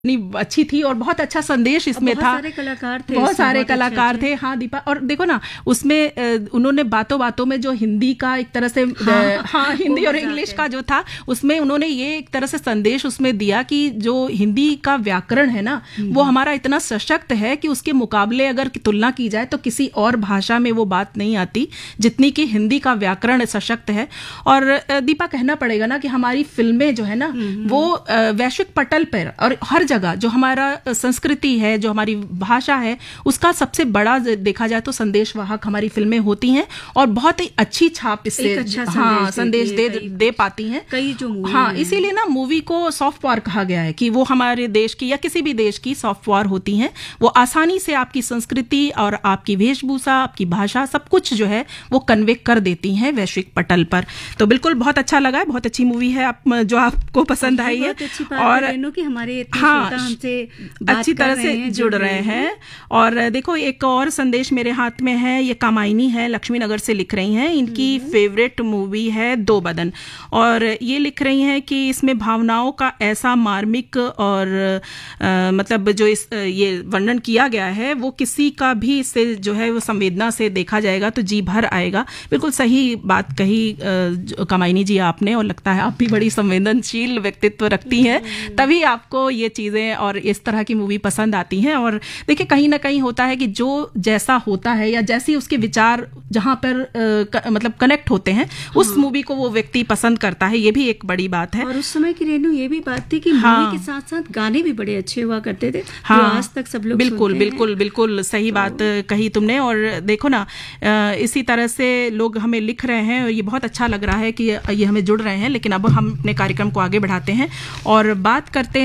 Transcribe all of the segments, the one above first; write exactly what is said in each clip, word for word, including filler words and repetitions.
इतनी अच्छी थी और बहुत अच्छा संदेश इसमें बहुत था। सारे कलाकार थे, बहुत सारे बहुत कलाकार अच्छे थे। हाँ दीपा, और देखो ना उसमें उन्होंने बातों बातों में जो हिंदी का एक तरह से हाँ, हाँ हिंदी और इंग्लिश का जो था उसमें उन्होंने ये एक तरह से संदेश उसमें दिया कि जो हिंदी का व्याकरण है ना वो हमारा इतना सशक्त है कि उसके मुकाबले अगर तुलना की जाए तो किसी और भाषा में वो बात नहीं आती जितनी कि हिंदी का व्याकरण सशक्त है। और दीपा कहना पड़ेगा ना कि हमारी फिल्में जो है ना वो वैश्विक पटल पर और हर जगह जो हमारा संस्कृति है, जो हमारी भाषा है, उसका सबसे बड़ा देखा जाए तो संदेश वाहक हमारी फिल्में होती हैं और बहुत ही अच्छी छाप इससे अच्छा हाँ संदेश दे दे पाती हैं कई जो हाँ। इसीलिए ना मूवी को सॉफ्ट पावर कहा गया है कि वो हमारे देश की या किसी भी देश की सॉफ्ट पावर होती हैं। वो आसानी से आपकी संस्कृति और आपकी वेशभूषा, आपकी भाषा, सब कुछ जो है वो कन्वे कर देती हैं वैश्विक पटल पर। तो बिल्कुल बहुत अच्छा लगा है, बहुत अच्छी मूवी है आप, जो आपको पसंद आई है और हमारे हाँ हमसे अच्छी तरह से जुड़ रहे हैं। और देखो एक और संदेश मेरे हाथ में है, ये कामायनी है, लक्ष्मी नगर से लिख रही हैं। इनकी फेवरेट मूवी है दो बदन और ये लिख रही हैं कि इसमें भावनाओं का ऐसा मार्मिक और आ, मतलब जो इस ये वर्णन किया गया है वो किसी का भी इससे जो है वो संवेदना से देखा जाएगा तो जी भर आएगा। बिल्कुल सही बात कही कामायनी जी आपने, और लगता है आप भी बड़ी संवेदनशील व्यक्तित्व रखती हैं, तभी आपको ये चीज़ें और इस तरह की मूवी पसंद आती हैं। और देखिए कहीं ना कहीं होता है कि जो जैसा होता है या जैसी उसके विचार जहाँ पर आ, क, मतलब कनेक्ट होते हैं हाँ। उस मूवी को वो व्यक्ति पसंद करता है, ये भी एक बड़ी बात है। और उस समय की रेनू ये भी बात थी कि हाँ। मूवी के साथ साथ गाने भी बड़े अच्छे हुआ करते थे हाँ। जो आज तक सब लोग बिल्कुल बिल्कुल बिल्कुल सही तो... बात कही तुमने। और देखो ना इसी तरह से लोग हमें लिख रहे हैं और ये बहुत अच्छा लग रहा है कि ये हमें जुड़ रहे हैं। लेकिन अब हम अपने कार्यक्रम को आगे बढ़ाते हैं और बात करते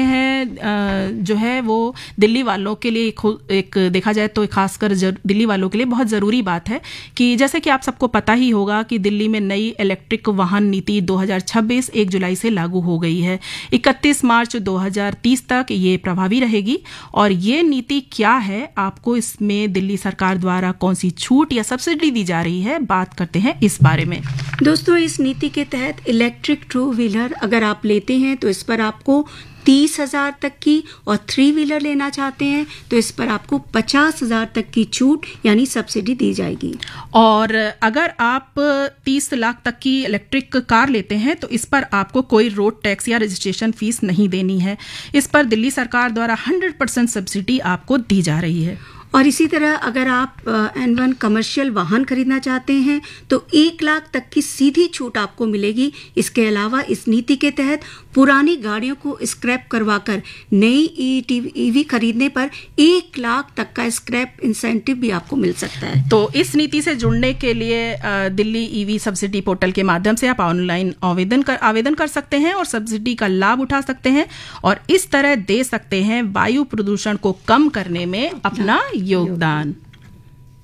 हैं जो है वो दिल्ली वालों के लिए एक देखा जाए तो खासकर दिल्ली वालों के लिए बहुत ज़रूरी बात है कि जैसे कि आप सबको पता ही होगा कि दिल्ली में नई इलेक्ट्रिक वाहन नीति दो हज़ार छब्बीस एक जुलाई से लागू हो गई है। इकतीस मार्च दो हज़ार तीस तक ये प्रभावी रहेगी। और ये नीति क्या है, आपको इसमें दिल्ली सरकार द्वारा कौन सी छूट या सब्सिडी दी जा रही है, बात करते हैं इस बारे में। दोस्तों इस नीति के तहत इलेक्ट्रिक टू व्हीलर अगर आप लेते हैं तो इस पर आपको तीस हजार तक की, और थ्री व्हीलर लेना चाहते हैं तो इस पर आपको पचास हजार तक की छूट यानी सब्सिडी दी जाएगी। और अगर आप तीस लाख तक की इलेक्ट्रिक कार लेते हैं तो इस पर आपको कोई रोड टैक्स या रजिस्ट्रेशन फीस नहीं देनी है। इस पर दिल्ली सरकार द्वारा हंड्रेड परसेंट सब्सिडी आपको दी जा रही है। और इसी तरह अगर आप एन वन कमर्शियल वाहन खरीदना चाहते हैं तो एक लाख तक की सीधी छूट आपको मिलेगी। इसके अलावा इस नीति के तहत पुरानी गाड़ियों को स्क्रैप करवाकर नई ईवी खरीदने पर एक लाख तक का स्क्रैप इंसेंटिव भी आपको मिल सकता है। तो इस नीति से जुड़ने के लिए दिल्ली ईवी सब्सिडी पोर्टल के माध्यम से आप ऑनलाइन आवेदन कर आवेदन कर सकते हैं और सब्सिडी का लाभ उठा सकते हैं और इस तरह दे सकते हैं वायु प्रदूषण को कम करने में अपना योगदान।